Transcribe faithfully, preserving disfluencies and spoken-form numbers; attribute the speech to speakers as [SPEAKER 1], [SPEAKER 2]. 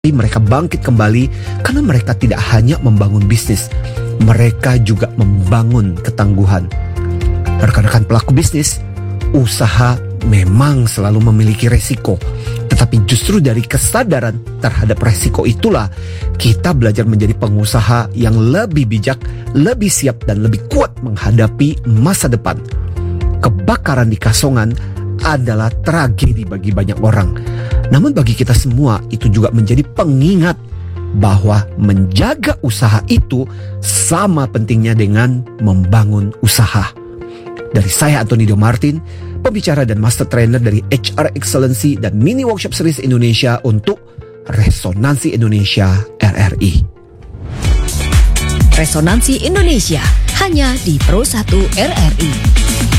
[SPEAKER 1] Mereka bangkit kembali karena mereka tidak hanya membangun bisnis, mereka juga membangun ketangguhan. Rekan-rekan pelaku bisnis, usaha memang selalu memiliki resiko, tetapi justru dari kesadaran terhadap resiko itulah kita belajar menjadi pengusaha yang lebih bijak, lebih siap dan lebih kuat menghadapi masa depan. Kebakaran di Kasongan adalah tragedi bagi banyak orang. Namun bagi kita semua itu juga menjadi pengingat bahwa menjaga usaha itu sama pentingnya dengan membangun usaha. Dari saya Anthony Dio Martin, pembicara dan master trainer dari H R Excellency dan Mini Workshop Series Indonesia untuk Resonansi Indonesia R R I.
[SPEAKER 2] Resonansi Indonesia hanya di Pro satu R R I.